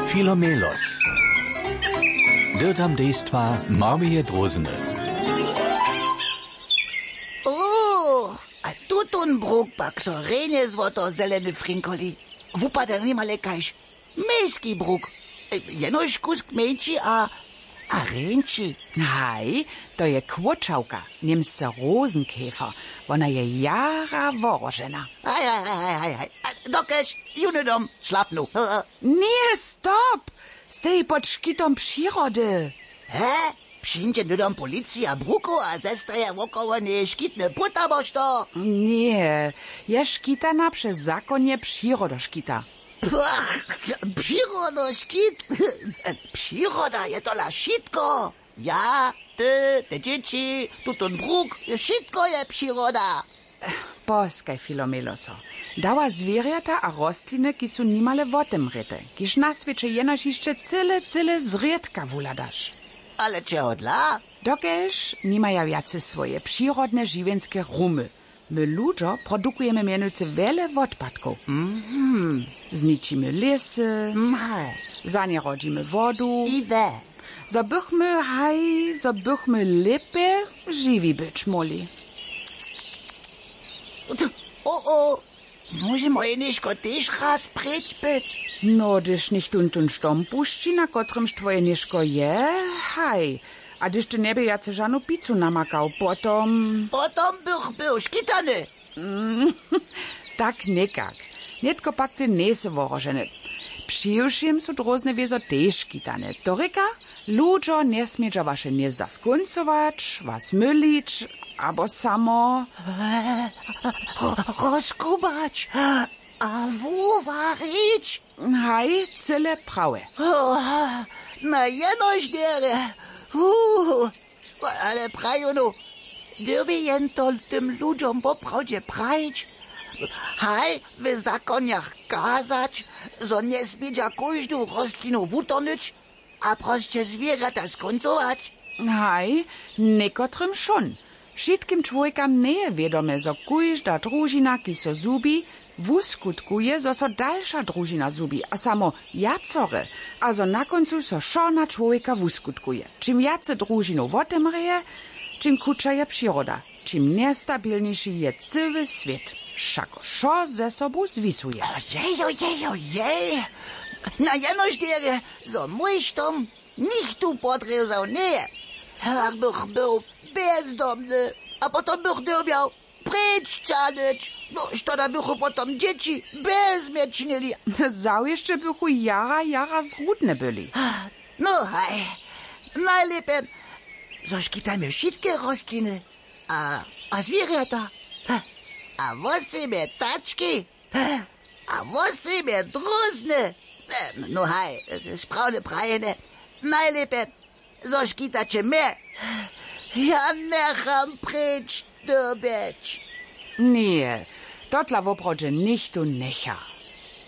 Filomelos. Dirtam dejstva Marmije Drozene. A tutun bruk, so rejne złoto zeleny frinkoli. Wupada nimale kajś. Miejski bruk. Jenoś kusk mniejszy, a ręci. Hej, to je kwočavka, niemsce Rosenkäfer. Ona je jara worożena. Hej. Dokeś, junidom, szlapnu. Nie, stop! Stej pod szkitom przyrody. Hä? Przyjdzie nudom policja bruku, a zestaje wokoło nie szkitne puta, boż to? Nie, je szkitana przez zakonnie przyrodoszkita. Przyrodoškit? Przyroda je to la šitko. Ja, ty, te dzieci, tutun bruk, šitko je przyroda. Poskaj, Filomeloso. Dała zwierzęta a rostliny, ki su nimale wotem ryte. Kiż na świecie jenoś jeszcze cyle zriedka wuladasz. Ale czego dla? Dokelž nimaja jacy swoje przyrodne żywienskie rumy. My ludzo produkujemy mianowicie wiele odpadków. Zničimy lesy, za nie rodzimy wodu. I we. Zobychmy lepiej żywi być moli. Może moje niszko też raz precz być? No, gdyż nicht tun stom puszczy, na kotrymż twoje nieszko je, haj. A gdyż ty niebie jacy żanu pizzu namakał, potom bych był szkitany. Tak nekak. Netko pak ty nese worożene. Przyjušim su drozne wiezo też szkitane. Toryka, ludzo nie smieđa wasze niezda skuncować, was mylić, abo samo... Rozkubać, a warić. Haj, cyle prawe. Na jenoś dere. Ale prajunu, dyrby jen to tym ludziom poprawdzie prajć. Haj, w zakoniach kazać, zo nie smieđa każdą rostlinu wutornyć, a proście zwierzęta skoncować. Haj, nekotrym schon. Wszystkim człowiekam nie je wiadome, zo każda družina, ki so zubi, wuskutkuje, zo so dalsza družina zubi, a samo jacore, a zo na koncu so šo na człowieka wuskutkuje. Czym jace družinu wotemreje, czym kucza je przyroda, czym niestabilniejszy je cały świat. Šako šo ze sobu zwisuje. Ojej. Na jenoś dere, zo mój štom nichtu podrezał nie. Jakbych był bezdomny, a potom bych dobiał precz. No, što da bychu potom dzieci bez mnie czynili. Zau jeszcze bychu jara zrudne byli. No hej, najlepiej, zo szkitajmy wszystkie rostliny, a zwierzęta, a wosy mnie taczki, a wosy mnie drozne. No hej, sprawne prajene, najlepiej, zo szkitacie mnie. Ja necham precz dobieć. Nie, dotla woprawdźe nicht und necha.